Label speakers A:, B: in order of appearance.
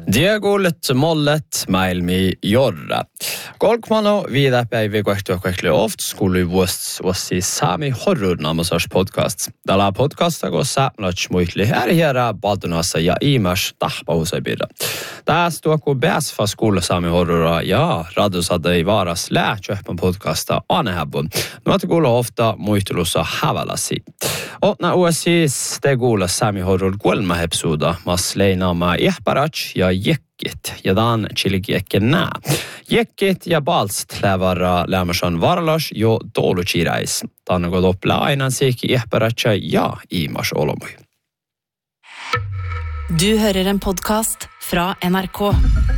A: Diagollet mollet mailmi jorra. Kolkmano viida päivi kohtuakle oft skulu vuosi sami horror namasas podcast. Tällä podcasta kossa muitli härjärä baltunassa ja imas tahpausabira. Tästä tuoku bäsfa skulu sami horrora ja radusadei varas lähtjöhpän podcasta anehäbun. Nuot kuulla ofta muistelussa häväläsi. Otna uosis te kuulla sami horror kolma episoda mas leinama ihparach ja jekkit ja dan chilikiekki nää. Jekkit ja balst lävara lämmersan varlas jo toluchiräis. Tanne går upp lainan siki ihparacha ja imas olomui.
B: Du hører en podcast fra NRK.